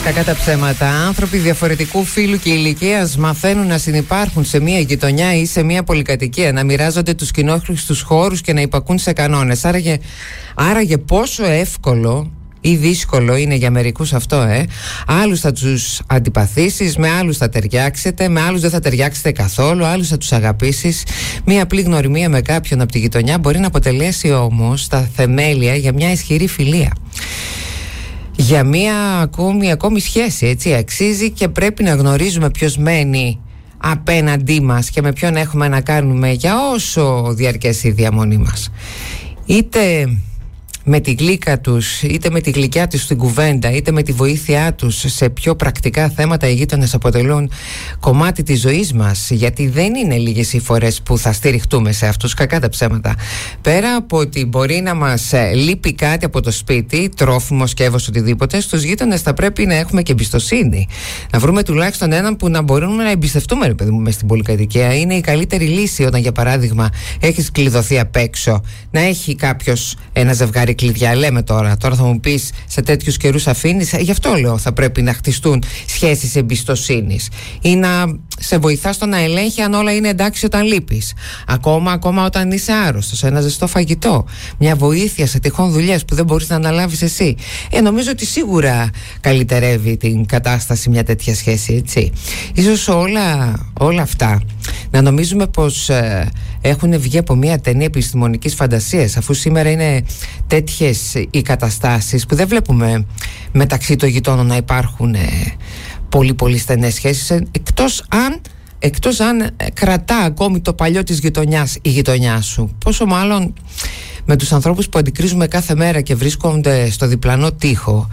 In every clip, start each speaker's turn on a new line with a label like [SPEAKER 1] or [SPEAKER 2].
[SPEAKER 1] Κακά τα ψέματα. Άνθρωποι διαφορετικού φύλου και ηλικίας μαθαίνουν να συνυπάρχουν σε μια γειτονιά ή σε μια πολυκατοικία, να μοιράζονται τους κοινόχρηστους χώρους και να υπακούν σε κανόνες. Άραγε πόσο εύκολο ή δύσκολο είναι για μερικούς αυτό, Άλλους θα τους αντιπαθήσεις, με άλλους θα ταιριάξετε, με άλλους δεν θα ταιριάξετε καθόλου, άλλους θα τους αγαπήσεις. Μία απλή γνωριμία με κάποιον από τη γειτονιά μπορεί να αποτελέσει όμως τα θεμέλια για μια ισχυρή φιλία. Για μια ακόμη σχέση, έτσι. Αξίζει και πρέπει να γνωρίζουμε ποιος μένει απέναντί μας και με ποιον έχουμε να κάνουμε για όσο διαρκέσει η διαμονή μας. Είτε με τη γλύκα τους, είτε με τη γλυκιά τους στην κουβέντα, είτε με τη βοήθειά τους σε πιο πρακτικά θέματα, οι γείτονες αποτελούν κομμάτι της ζωής μας, γιατί δεν είναι λίγες οι φορές που θα στηριχτούμε σε αυτούς. Κακά τα ψέματα. Πέρα από ότι μπορεί να μας λείπει κάτι από το σπίτι, τρόφιμο, σκεύος, οτιδήποτε, στους γείτονες θα πρέπει να έχουμε και εμπιστοσύνη. Να βρούμε τουλάχιστον έναν που να μπορούμε να εμπιστευτούμε, ρε παιδί μου, μες στην πολυκατοικία. Είναι η καλύτερη λύση όταν, για παράδειγμα, έχεις κλειδωθεί απ' έξω, να έχει κάποιος ένα ζευγάρι κλειδιά. Λέμε τώρα θα μου πεις, σε τέτοιους καιρούς αφήνεις. Γι' αυτό λέω, θα πρέπει να χτιστούν σχέσεις εμπιστοσύνης ή να σε βοηθά στο να ελέγχει αν όλα είναι εντάξει όταν λείπεις. Ακόμα όταν είσαι άρρωστος, ένα ζεστό φαγητό, μια βοήθεια σε τυχόν δουλειές που δεν μπορείς να αναλάβεις εσύ. Νομίζω ότι σίγουρα καλυτερεύει την κατάσταση μια τέτοια σχέση, έτσι. Ίσως όλα αυτά να νομίζουμε πως έχουν βγει από μια ταινία επιστημονικής φαντασίας, αφού σήμερα είναι τέτοιες οι καταστάσεις που δεν βλέπουμε μεταξύ των γειτόνων να υπάρχουν πολύ στενές σχέσεις, εκτός αν κρατά ακόμη το παλιό της γειτονιάς η γειτονιά σου. Πόσο μάλλον με τους ανθρώπους που αντικρίζουμε κάθε μέρα και βρίσκονται στο διπλανό τοίχο.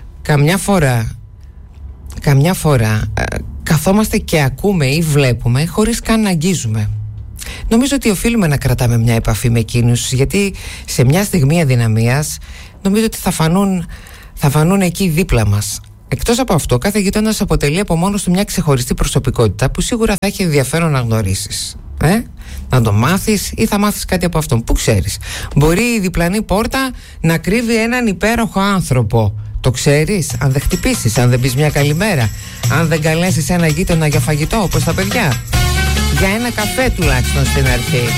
[SPEAKER 1] Καμιά φορά καθόμαστε και ακούμε ή βλέπουμε χωρίς καν να αγγίζουμε. Νομίζω ότι οφείλουμε να κρατάμε μια επαφή με εκείνους, γιατί σε μια στιγμή αδυναμίας νομίζω ότι θα φανούν εκεί δίπλα μας. Εκτός από αυτό, κάθε γείτονας αποτελεί από μόνος του μια ξεχωριστή προσωπικότητα που σίγουρα θα έχει ενδιαφέρον να γνωρίσεις. Να το μάθεις ή θα μάθεις κάτι από αυτόν. Πού ξέρεις, μπορεί η διπλανή πόρτα να κρύβει έναν υπέροχο άνθρωπο. Το ξέρεις, αν δεν χτυπήσεις, αν δεν πεις μια καλημέρα, αν δεν καλέσεις ένα γείτονα για φαγητό όπως τα παιδιά, για ένα καφέ τουλάχιστον στην αρχή.